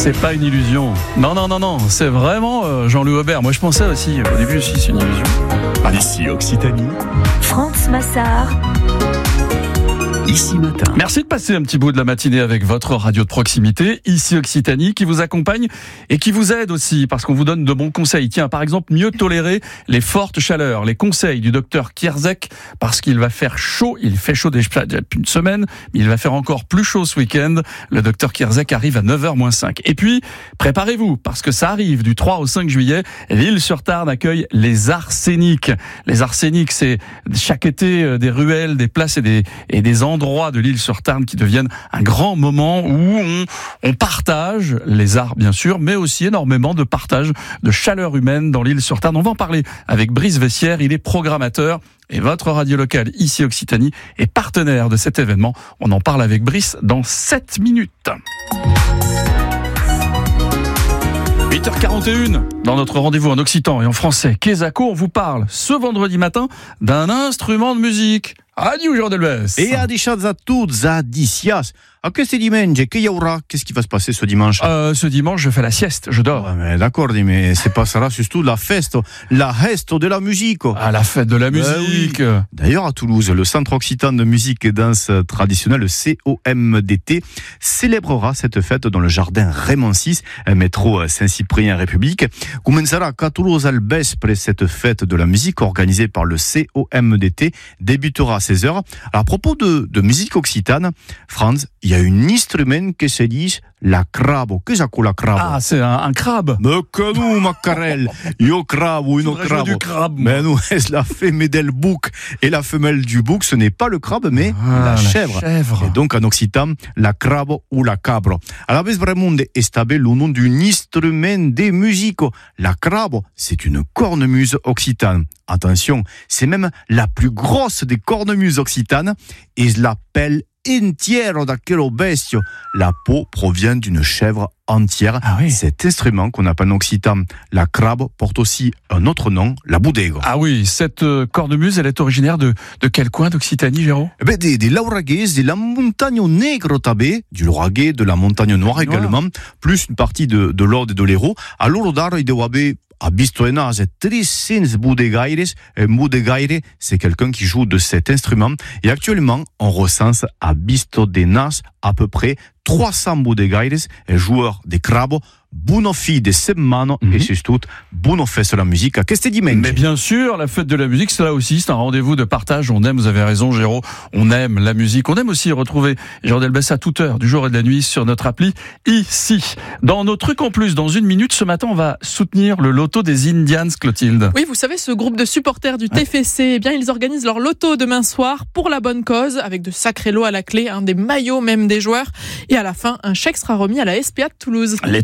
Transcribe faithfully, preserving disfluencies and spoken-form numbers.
C'est pas une illusion. Non, non, non, non. C'est vraiment euh, Jean-Louis Aubert. Moi, je pensais aussi, au début aussi, c'est une illusion. Allez. Ici Occitanie. France Massard. Ici Matin. Merci de passer un petit bout de la matinée avec votre radio de proximité, Ici Occitanie, qui vous accompagne et qui vous aide aussi, parce qu'on vous donne de bons conseils. Tiens, par exemple, mieux tolérer les fortes chaleurs. Les conseils du docteur Kierzek, parce qu'il va faire chaud. Il fait chaud déjà depuis une semaine, mais il va faire encore plus chaud ce week-end. Le docteur Kierzek arrive à neuf heures moins cinq. Et puis, préparez-vous, parce que ça arrive du trois au cinq juillet. L'Île-sur-Tarn accueille les Arséniques. Les Arséniques, c'est chaque été des ruelles, des places et des, et des endroits de l'Île-sur-Tarn qui deviennent un grand moment où on, on partage les arts, bien sûr, mais aussi énormément de partage de chaleur humaine dans l'Île-sur-Tarn. On va en parler avec Brice Vessière, il est programmateur et votre radio locale, Ici Occitanie, est partenaire de cet événement. On en parle avec Brice dans sept minutes. huit heures quarante et une, dans notre rendez-vous en occitan et en français, Kezako, on vous parle ce vendredi matin d'un instrument de musique. Adieu, Jean Delbès. Et a dicias a tous, a dicias. A questo dimanche, que y aura? Qu'est-ce qui va se passer ce dimanche? euh, Ce dimanche, je fais la sieste, je dors. Ouais, mais d'accord, mais c'est pas ça, surtout la fête, la fête de la musique. À la fête de la musique. Euh, oui. D'ailleurs, à Toulouse, le Centre Occitan de musique et danse traditionnelle, le C O M D T, célébrera cette fête dans le jardin Raymond six, métro Saint-Cyprien République. Commencera à Toulouse al vespre, cette fête de la musique organisée par le C O M D T débutera à seize heures. Alors, à propos de, de musique occitane, Franz, il y a un instrument qui se dit la crabe. Qu'est-ce que la crabe? Ah, c'est un, un crabe. Mais que nous, Macarel, yo crabe ou une crabe. Du crabe. Mais nous, c'est la femelle du bouc et la femelle du bouc, ce n'est pas le crabe, mais ah, la, la chèvre. chèvre. Et donc, en occitan, la crabe ou la cabre. Alors, c'est vraiment establi le nom d'un instrument de musique. La crabe, c'est une cornemuse occitane. Attention, c'est même la plus grosse des cornemuses occitanes et je l'appelle entière d'aquello bestio. La peau provient d'une chèvre entière. Ah oui. Cet instrument qu'on appelle en occitan la crabe porte aussi un autre nom, la boudègre. Ah oui, cette euh, cornemuse, elle est originaire de, de quel coin d'Occitanie, Géraud? Eh ben, des, des lauraguaises, de la montagne nègre tabé, du lauraguais, de la montagne noire Noir. également, plus une partie de, de l'Aude et de l'Hérault. À l'Aurodar, il doit avoir a bistoenage trecents budegaires. Un budegaire, c'est quelqu'un qui joue de cet instrument. Et actuellement, on recense à Bistodenas à peu près trois cents budegaires, joueurs des crabes, buono fi de settimana mm-hmm. et surtout buono festa la musique à questo dimanche. Mais bien sûr, la fête de la musique, c'est là aussi, c'est un rendez-vous de partage. On aime, vous avez raison, Géraud, on aime la musique. On aime aussi retrouver Jean Delbès à toute heure, du jour et de la nuit, sur notre appli Ici. Dans nos trucs en plus, dans une minute, ce matin, on va soutenir le loto des Indians, Clotilde. Oui, vous savez, ce groupe de supporters du T F C, eh bien, ils organisent leur loto demain soir pour la bonne cause, avec de sacrés lots à la clé, hein, des maillots même des joueurs. Et à la fin, un chèque sera remis à la S P A de Toulouse. Les